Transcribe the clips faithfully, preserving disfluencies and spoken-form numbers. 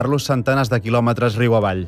los centenars de quilòmetres riu avall.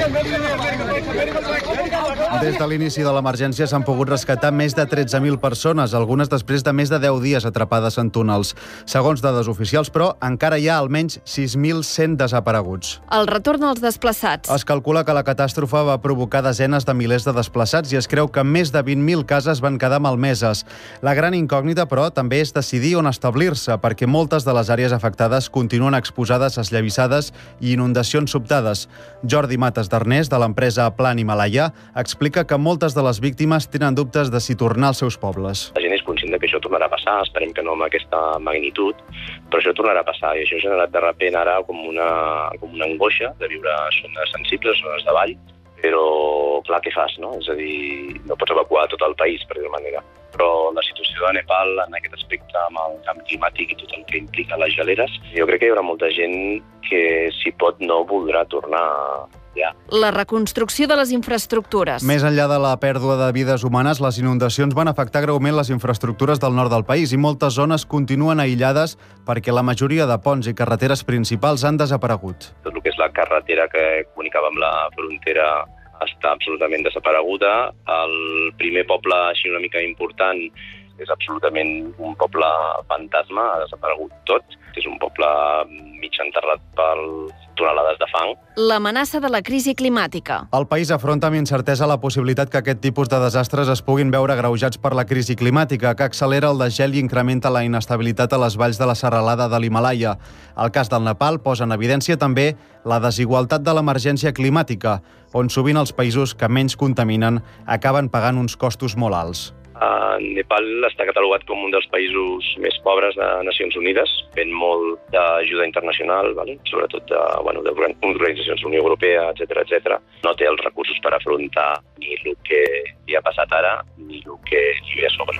Des de l'inici de l'emergència s'han pogut rescatar més de tretze mil persones, algunes després de més de deu dies atrapades en túnels. Segons dades oficials, però, encara hi ha almenys sis mil cent desapareguts. El retorn als desplaçats. Es calcula que la catàstrofe va provocar desenes de milers de desplaçats i es creu que més de vint mil cases van quedar malmeses. La gran incògnita, però, també és decidir on establir-se, perquè moltes de les àrees afectades continuen exposades a esllavissades i inundacions sobtades. Jordi Mates d'Arnés, de l'empresa Plan Himalaya, explica que moltes de les víctimes tenen dubtes de si tornar als seus pobles. La gent és conscient que això tornarà a passar, esperem que no amb aquesta magnitud, però això tornarà a passar i això ha generat de repent ara com una, com una angoixa de viure zones sensibles, zones de vall, però clar, què fas, no? És a dir, no pots evacuar tot el país, per dir-ho manera. Però la situació de Nepal en aquest aspecte amb el canvi climàtic i tot el que implica les geleres, jo crec que hi haurà molta gent que, si pot, no voldrà tornar ja. La reconstrucció de les infraestructures. Més enllà de la pèrdua de vides humanes, les inundacions van afectar greument les infraestructures del nord del país i moltes zones continuen aïllades perquè la majoria de ponts i carreteres principals han desaparegut. Tot el que és la carretera que comunicava amb la frontera està absolutament desapareguda. El primer poble així una mica important és absolutament un poble fantasma, ha desaparegut tot. És un poble mig enterrat per tonelades de fang. L'amenaça de la crisi climàtica. El país afronta amb incertesa la possibilitat que aquest tipus de desastres es puguin veure agreujats per la crisi climàtica, que accelera el desgel i incrementa la inestabilitat a les valls de la serralada de l'Himalaya. El cas del Nepal posa en evidència també la desigualtat de l'emergència climàtica, on sovint els països que menys contaminen acaben pagant uns costos molt alts. Uh, Nepal està catalogat com un dels països més pobres de Nacions Unides, ven molt d'ajuda internacional, vale? Sobretot de, bueno, d'organitzacions de la Unió Europea, etcètera, etcètera. No té els recursos per afrontar ni el que hi ha passat ara ni el que hi ve a sobre.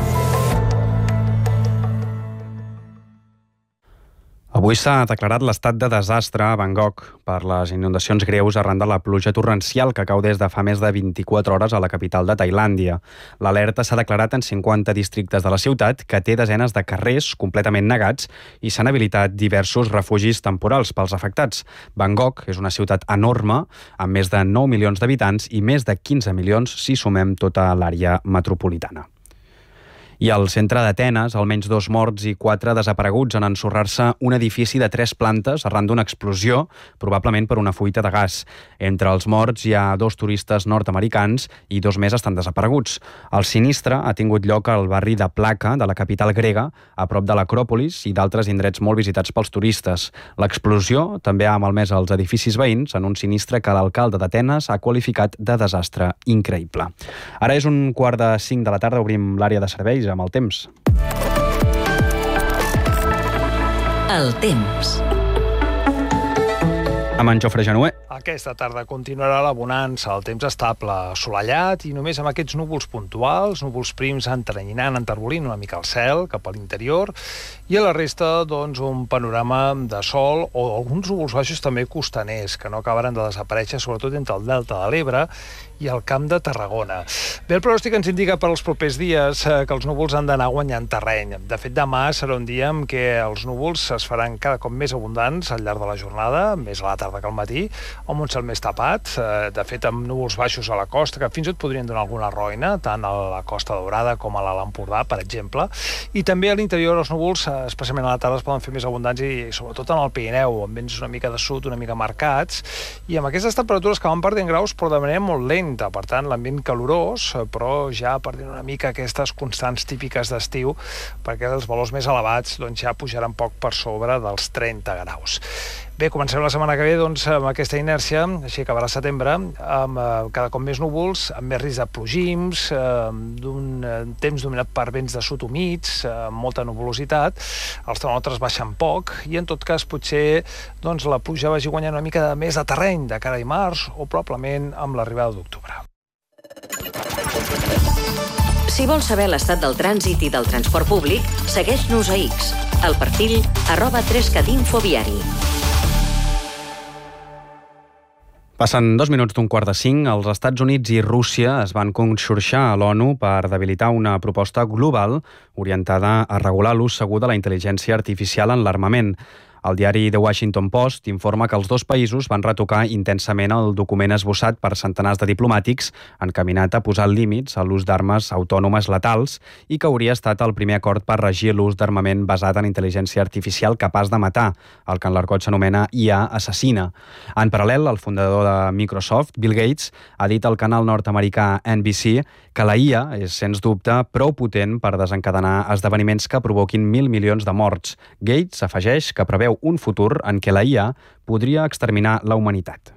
Avui s'ha declarat l'estat de desastre a Bangkok per les inundacions greus arran de la pluja torrencial que cau des de fa més de vint-i-quatre hores a la capital de Tailàndia. L'alerta s'ha declarat en cinquanta districtes de la ciutat, que té desenes de carrers completament negats i s'han habilitat diversos refugis temporals pels afectats. Bangkok és una ciutat enorme, amb més de nou milions d'habitants i més de quinze milions si sumem tota l'àrea metropolitana. I al centre d'Atenes, almenys dos morts i quatre desapareguts en ensorrar-se un edifici de tres plantes arran d'una explosió, probablement per una fuita de gas. Entre els morts hi ha dos turistes nord-americans i dos més estan desapareguts. El sinistre ha tingut lloc al barri de Plaka, de la capital grega, a prop de l'Acròpolis i d'altres indrets molt visitats pels turistes. L'explosió també ha malmès els edificis veïns en un sinistre que l'alcalde d'Atenes ha qualificat de desastre increïble. Ara és un quart de cinc de la tarda, obrim l'àrea de serveis amb el temps. El temps. Amb en Jofre Genuer. Aquesta tarda continuarà la bonança, el temps estable, assolellat i només amb aquests núvols puntuals, núvols prims entrenyinant, enterbolint una mica el cel cap a l'interior i a la resta, doncs, un panorama de sol o alguns núvols baixos també costaners que no acabaran de desaparèixer, sobretot entre el delta de l'Ebre i el Camp de Tarragona. Bé, el pronòstic ens indica per als propers dies eh, que els núvols han d'anar guanyant terreny. De fet, demà serà un dia en què els núvols es faran cada cop més abundants al llarg de la jornada, més a la tarda que al matí, amb un cel més tapat, eh, de fet amb núvols baixos a la costa, que fins i tot podrien donar alguna roina, tant a la Costa Daurada com a l'Alt Empordà, per exemple, i també a l'interior els núvols, eh, especialment a la tarda, es poden fer més abundants i sobretot en el Pirineu, amb vents una mica de sud, una mica marcats, i amb aquestes temperatures que van perdent graus, però de manera molt lenta. Per tant, l'ambient calorós, però ja perdent una mica aquestes constants típiques d'estiu, perquè els valors més elevats doncs, ja pujaran poc per sobre dels trenta graus. Bé, comencem la setmana que ve doncs, amb aquesta inèrcia, així acabarà setembre, amb eh, cada cop més núvols, amb més risc de plogims, eh, d'un eh, temps dominat per vents de sud humits, eh, amb molta nuvolositat, els termòmetres baixen poc i en tot cas potser doncs, la pluja vagi guanyant una mica més de terreny de cara a dimarts o probablement amb l'arribada d'octubre. Si vols saber l'estat del trànsit i del transport públic, segueix-nos a X, al perfil arroba trescat infoviari. Passen dos minuts d'un quart de cinc. Els Estats Units i Rússia es van conxorxar a l'ONU per debilitar una proposta global orientada a regular l'ús segur de la intel·ligència artificial en l'armament. El diari The Washington Post informa que els dos països van retocar intensament el document esbossat per centenars de diplomàtics encaminat a posar límits a l'ús d'armes autònomes letals i que hauria estat el primer acord per regir l'ús d'armament basat en intel·ligència artificial capaç de matar, el que en l'argot s'anomena I A assassina. En paral·lel, el fundador de Microsoft, Bill Gates, ha dit al canal nord-americà N B C que la I A és, sens dubte, prou potent per desencadenar esdeveniments que provoquin mil milions de morts. Gates afegeix que preveu un futur en què la I A podria exterminar la humanitat.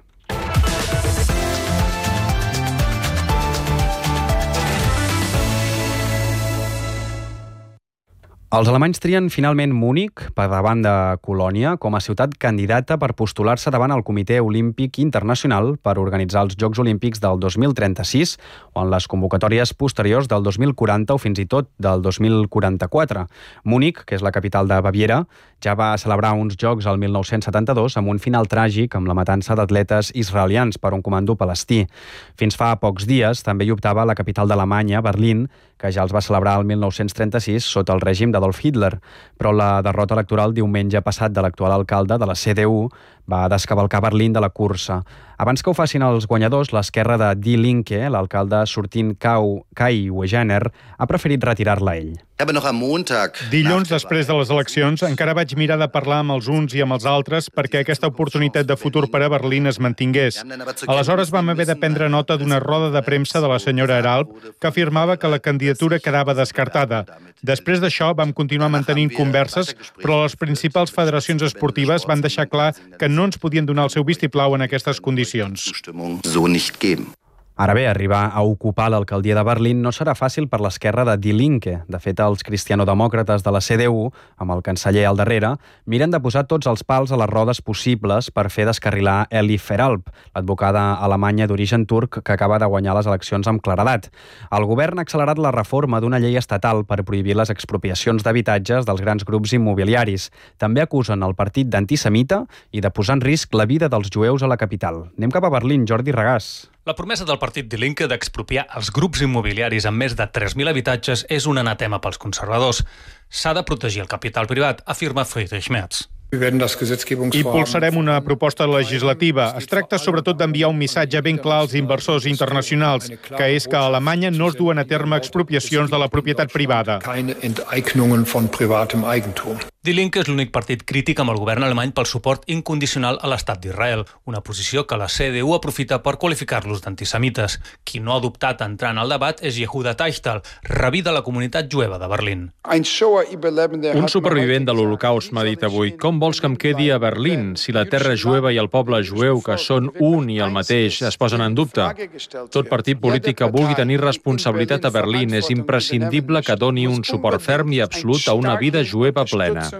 Els alemanys trien finalment Múnich, per davant de Colònia, com a ciutat candidata per postular-se davant el Comitè Olímpic Internacional per organitzar els Jocs Olímpics del dos mil trenta-sis o en les convocatòries posteriors del dos mil quaranta o fins i tot del dos mil quaranta-quatre. Múnich, que és la capital de Baviera, ja va celebrar uns Jocs el mil nou-cents setanta-dos amb un final tràgic amb la matança d'atletes israelians per un comando palestí. Fins fa pocs dies també hi optava la capital d'Alemanya, Berlín, que ja els va celebrar el mil nou-cents trenta-sis sota el règim d'Adolf Hitler, però la derrota electoral diumenge passat de l'actual alcalde de la C D U va descavalcar Berlín de la cursa. Abans que ho facin els guanyadors, l'esquerra de Die Linke, l'alcalde sortint Kai Wegener, ha preferit retirar-la ell. Dilluns, després de les eleccions, encara vaig mirar de parlar amb els uns i amb els altres perquè aquesta oportunitat de futur per a Berlín es mantingués. Aleshores vam haver de prendre nota d'una roda de premsa de la senyora Eralp que afirmava que la candidatura quedava descartada. Després d'això vam continuar mantenint converses, però les principals federacions esportives van deixar clar que no ens podien donar el seu vistiplau en aquestes condicions. Ara bé, arribar a ocupar l'alcaldia de Berlín no serà fàcil per l'esquerra de Die Linke. De fet, els cristianodemòcrates de la C D U, amb el canceller al darrere, miren de posar tots els pals a les rodes possibles per fer descarrilar Eli Feralp, l'advocada alemanya d'origen turc que acaba de guanyar les eleccions amb claredat. El govern ha accelerat la reforma d'una llei estatal per prohibir les expropiacions d'habitatges dels grans grups immobiliaris. També acusen el partit d'antisemita i de posar en risc la vida dels jueus a la capital. Anem cap a Berlín, Jordi Regàs. La promesa del partit Die Linke d'expropiar els grups immobiliaris amb més de tres mil habitatges és un anatema pels conservadors. S'ha de protegir el capital privat, afirma Friedrich Merz. Impulsarem una proposta legislativa. Es tracta sobretot d'enviar un missatge ben clar als inversors internacionals, que és que a Alemanya no es duen a terme expropiacions de la propietat privada. Die Linke és l'únic partit crític amb el govern alemany pel suport incondicional a l'estat d'Israel, una posició que la C D U aprofita per qualificar-los d'antisemites. Qui no ha adoptat entrar en el debat és Yehuda Teichtal, rabí de la comunitat jueva de Berlín. Un supervivent de l'Holocaust m'ha dit avui: com vols que em quedi a Berlín si la terra jueva i el poble jueu, que són un i el mateix, es posen en dubte? Tot partit polític que vulgui tenir responsabilitat a Berlín és imprescindible que doni un suport ferm i absolut a una vida jueva plena.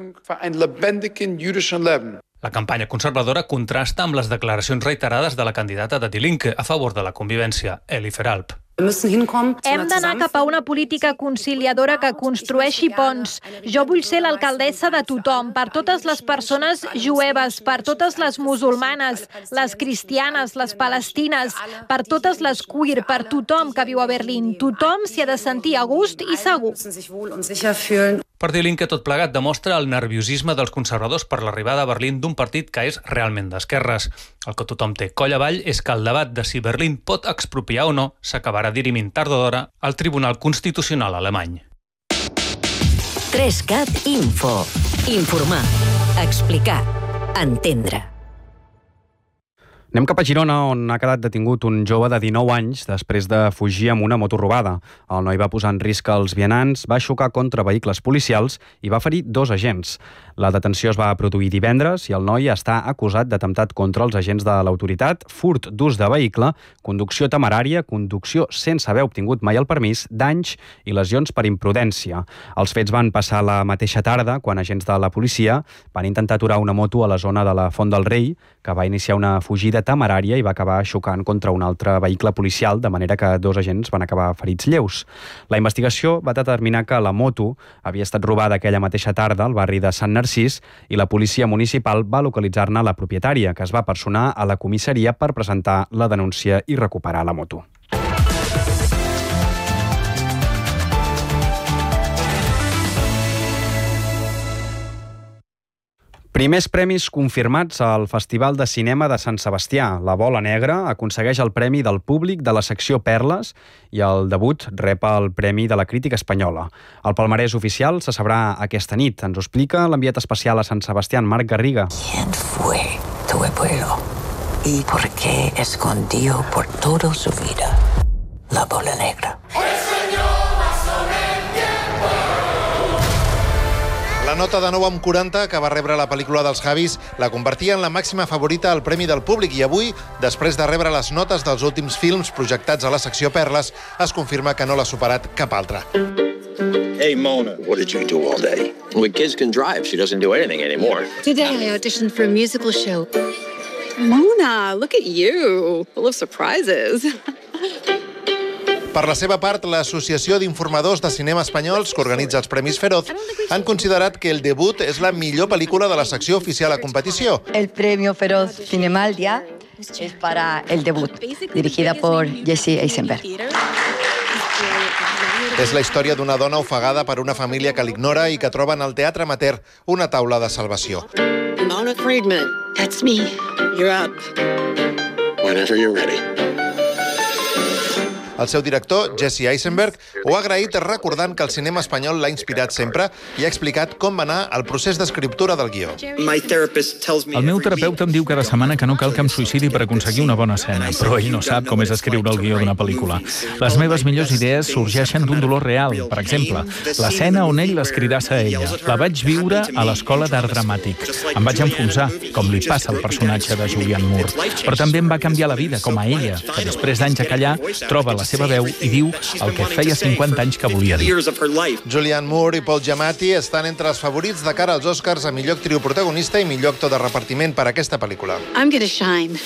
La campanya conservadora contrasta amb les declaracions reiterades de la candidata de Die Linke a favor de la convivència, Eli Feralp. Hem d'anar cap a una política conciliadora que construeixi ponts. Jo vull ser l'alcaldessa de tothom, per totes les persones jueves, per totes les musulmanes, les cristianes, les palestines, per totes les queer, per tothom que viu a Berlín. Tothom s'hi ha de sentir a gust i segur. Per Die Linke, tot plegat demostra el nerviosisme dels conservadors per l'arribada a Berlín d'un partit que és realment d'esquerres. El que tothom té coll avall és que el debat de si Berlín pot expropiar o no s'acabarà dirimint tard o d'hora al Tribunal Constitucional alemany. tres cat Info. Informar, explicar, entendre. Anem cap a Girona, on ha quedat detingut un jove de dinou anys després de fugir amb una moto robada. El noi va posar en risc els vianants, va xocar contra vehicles policials i va ferir dos agents. La detenció es va produir divendres i el noi està acusat d'atemptat contra els agents de l'autoritat, furt d'ús de vehicle, conducció temerària, conducció sense haver obtingut mai el permís, danys i lesions per imprudència. Els fets van passar la mateixa tarda quan agents de la policia van intentar aturar una moto a la zona de la Font del Rei, que va iniciar una fugida temerària i va acabar xocant contra un altre vehicle policial, de manera que dos agents van acabar ferits lleus. La investigació va determinar que la moto havia estat robada aquella mateixa tarda al barri de Sant Narcís i la policia municipal va localitzar-ne la propietària, que es va personar a la comissaria per presentar la denúncia i recuperar la moto. Primers premis confirmats al Festival de Cinema de Sant Sebastià. La Bola Negra aconsegueix el premi del públic de la secció Perles i el debut rep el premi de la crítica espanyola. El palmarès oficial se sabrà aquesta nit. Ens ho explica l'enviat especial a Sant Sebastià, Marc Garriga. ¿Quién fue tu abuelo? ¿Y por qué escondió por toda su vida la bola negra? La nota de nou amb quaranta que va rebre la pel·lícula dels Javis la convertia en la màxima favorita al Premi del Públic i avui, després de rebre les notes dels últims films projectats a la secció Perles, es confirma que no l'ha superat cap altre. Hey, Mona, what did you do all day? When kids can drive, she doesn't do anything anymore. Today I auditioned for a musical show. Mona, look at you, full of surprises. Per la seva part, l'Associació d'Informadors de Cinema Espanyols, que organitza els Premis Feroz, han considerat que El debut és la millor pel·lícula de la secció oficial a competició. El Premio Feroz Cinemaldia es para El debut, dirigida por Jesse Eisenberg. És la història d'una dona ofegada per una família que l'ignora i que troba en el teatre amateur una taula de salvació. Mona Friedman, that's me. You're up. Whenever you're ready. El seu director, Jesse Eisenberg, ho ha agraït recordant que el cinema espanyol l'ha inspirat sempre i ha explicat com va anar el procés d'escriptura del guió. El meu terapeuta em diu cada setmana que no cal que em suïcidi per aconseguir una bona escena, però ell no sap com és escriure el guió d'una pel·lícula. Les meves millors idees sorgeixen d'un dolor real. Per exemple, l'escena on ell l'escridassa a ella. La vaig viure a l'Escola d'Art Dramàtic. Em vaig enfonsar, com li passa al personatge de Julianne Moore. Però també em va canviar la vida, com a ella, que després d'anys a callar troba la seva veu i diu el que feia cinquanta anys que volia dir. Julianne Moore i Paul Giamatti estan entre els favorits de cara als Oscars a millor actriu protagonista i millor actor de repartiment per a aquesta pel·lícula. I'm gonna shine.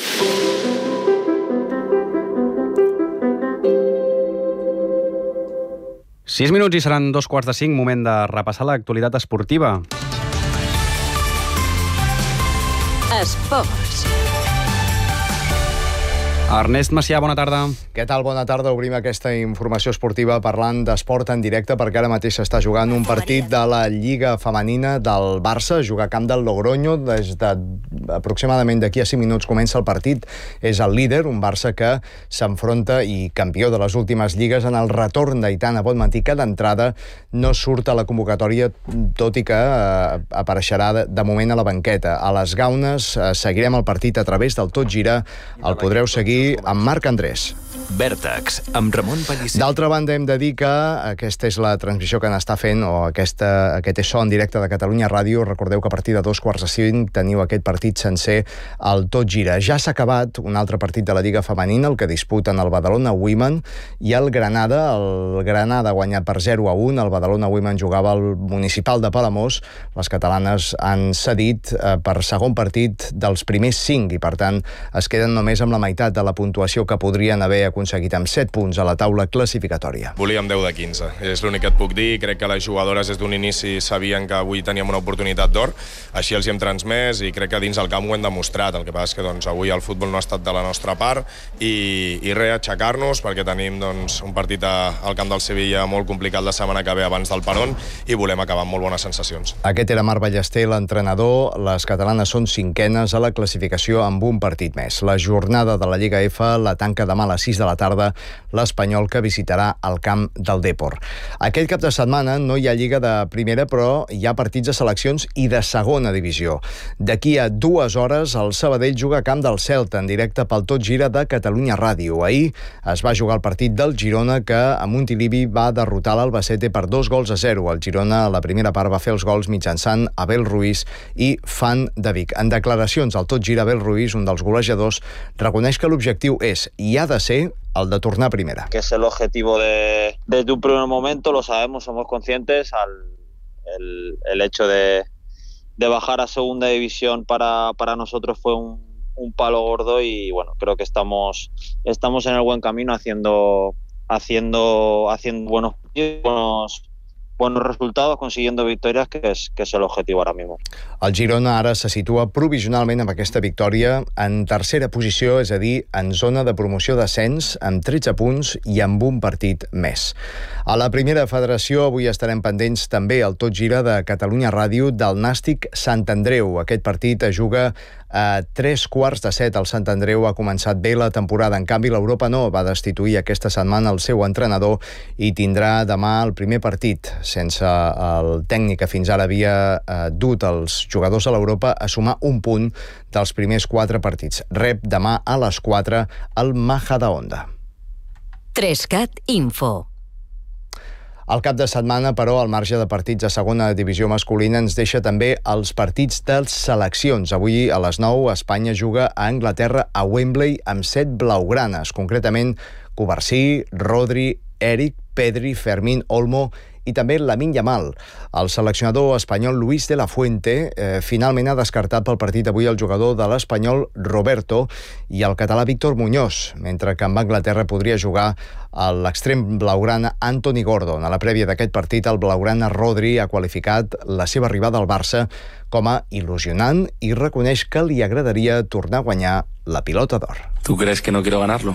Sis minuts i seran dos quarts de cinc, moment de repassar l'actualitat esportiva. Esports. Ernest Macià, bona tarda. Què tal? Bona tarda. Obrim aquesta informació esportiva parlant d'esport en directe perquè ara mateix s'està jugant un partit de la Lliga Femenina del Barça, jugar a camp del Logroño. Des de aproximadament d'aquí a cinc minuts comença el partit. És el líder, un Barça que s'enfronta i campió de les últimes lligues en el retorn d'Aitana Bonmatí, que d'entrada no surt a la convocatòria, tot i que eh, apareixerà de, de moment a la banqueta. A les Gaunes eh, seguirem el partit a través del Tot Gira. El podreu seguir amb Marc Andrés. Vèrtex, amb Ramon Pellicer. D'altra banda, hem de dir que aquesta és la transmissió que n'està fent, o aquesta, aquest és so en directe de Catalunya Ràdio. Recordeu que a partir de dos quarts de cinc teniu aquest partit sencer al Tot Gira. Ja s'ha acabat un altre partit de la Lliga Femenina, el que disputen el Badalona Women i el Granada. El Granada ha guanyat per zero a un, el Badalona Women jugava al Municipal de Palamós. Les catalanes han cedit eh, per segon partit dels primers cinc i, per tant, es queden només amb la meitat de la puntuació que podrien haver aconseguit amb set punts a la taula classificatòria. Volíem deu de quinze, és l'únic que et puc dir. Crec que les jugadores des d'un inici sabien que avui teníem una oportunitat d'or, així els hi hem transmès i crec que dins el camp ho hem demostrat. El que passa és que doncs, avui el futbol no ha estat de la nostra part i, i res, aixecar-nos perquè tenim doncs, un partit a, al camp del Sevilla molt complicat la setmana que ve abans del Perón i volem acabar amb molt bones sensacions. Aquest era Marc Ballester, l'entrenador. Les catalanes són cinquenes a la classificació amb un partit més. La jornada de la Lliga F la tanca demà a les sis de la tarda l'Espanyol, que visitarà el camp del Depor. Aquell cap de setmana no hi ha Lliga de primera, però hi ha partits de seleccions i de segona divisió. D'aquí a dues hores el Sabadell juga a camp del Celta en directe pel Tot Gira de Catalunya Ràdio. Ahir es va jugar el partit del Girona, que a Montilivi va derrotar l'Albacete per dos gols a zero. El Girona a la primera part va fer els gols mitjançant Abel Ruiz i Fan de Vic. En declaracions al Tot Gira, Abel Ruiz, un dels golejadors, reconeix que l'objectiu és i ha de ser el de tornar a primera. Que es el objetivo de, desde un primer momento, lo sabemos, somos conscientes. Al, el, el hecho de, de bajar a segunda división para, para nosotros fue un, un palo gordo y bueno, creo que estamos, estamos en el buen camino haciendo, haciendo, haciendo buenos, buenos buenos resultados, consiguiendo victorias, que es, que es el objetivo ahora mismo. El Girona ara se situa provisionalment amb aquesta victòria en tercera posició, és a dir, en zona de promoció d'ascens, amb tretze punts i amb un partit més. A la primera federació avui estarem pendents també al Tot Gira de Catalunya Ràdio del Nàstic Sant Andreu. Aquest partit es juga a tres quarts de set. El Sant Andreu ha començat bé la temporada. En canvi, l'Europa no va destituir aquesta setmana el seu entrenador i tindrà demà el primer partit sense el tècnic que fins ara havia eh, dut els jugadors a l'Europa a sumar un punt dels primers quatre partits. Rep demà a les quatre el Majadahonda. Trescat Info. El cap de setmana, però, al marge de partits de segona divisió masculina, ens deixa també els partits de seleccions. Avui, a les nou, Espanya juga a Anglaterra a Wembley amb set blaugranes, concretament Covarsí, Rodri, Eric, Pedri, Fermín, Olmo i també Lamine Yamal. El seleccionador espanyol Luis de la Fuente eh, finalment ha descartat pel partit avui el jugador de l'Espanyol Roberto i el català Víctor Muñoz, mentre que amb Anglaterra podria jugar a l'extrem blaugrana Anthony Gordon. A la prèvia d'aquest partit, el blaugrana Rodri ha qualificat la seva arribada al Barça com a il·lusionant i reconeix que li agradaria tornar a guanyar la Pilota d'Or. ¿Tú crees que no quiero ganarlo?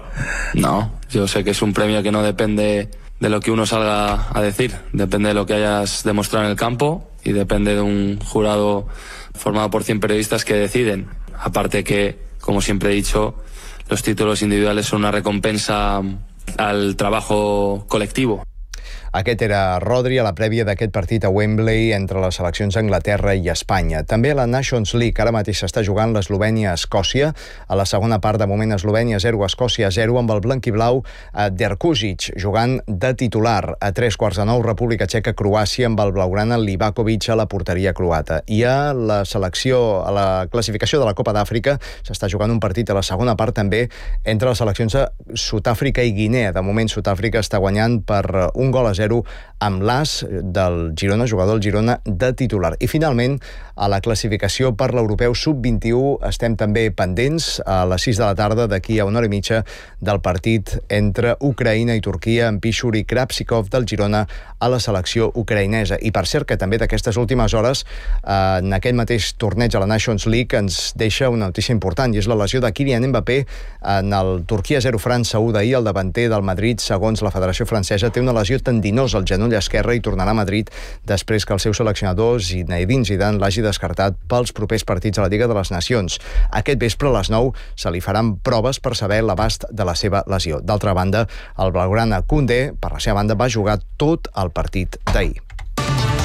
No, yo sé que es un premio que no depende de lo que uno salga a decir, depende de lo que hayas demostrado en el campo y depende de un jurado formado por cien periodistas que deciden. Aparte que, como siempre he dicho, los títulos individuales son una recompensa al trabajo colectivo. Aquest era Rodri a la prèvia d'aquest partit a Wembley entre les seleccions d'Anglaterra i Espanya. També a la Nations League, ara mateix s'està jugant l'Eslovènia-Escòcia. A la segona part, de moment, Eslovènia zero, Escòcia zero, amb el blanquiblau Derkuzic jugant de titular. A tres quarts de nou, República Txeca-Croàcia amb el blaugrana Livakovic a la porteria croata. I a la selecció, a la classificació de la Copa d'Àfrica, s'està jugant un partit a la segona part també entre les seleccions de Sud-àfrica i Guinea. De moment, Sud-àfrica està guanyant per un gol a zero amb l'as del Girona, jugador del Girona de titular. I finalment, a la classificació per l'Europeu sub vint i u estem també pendents a les sis de la tarda, d'aquí a una hora i mitja, del partit entre Ucraïna i Turquia, amb Pishur i Krapsikov del Girona a la selecció ucraïnesa. I per cert que també d'aquestes últimes hores, en aquest mateix torneig a la Nations League, ens deixa una notícia important, i és la lesió de Kylian Mbappé en el Turquia zero França u d'ahir. El davanter del Madrid, segons la Federació Francesa, té una lesió tendinosa al genoll esquerre i tornarà a Madrid després que el seu seleccionador Zinedine Zidane l'hagi descartat pels propers partits a la Lliga de les Nacions. Aquest vespre a les nou se li faran proves per saber l'abast de la seva lesió. D'altra banda, el blaugrana Koundé, per la seva banda, va jugar tot el partit d'ahir.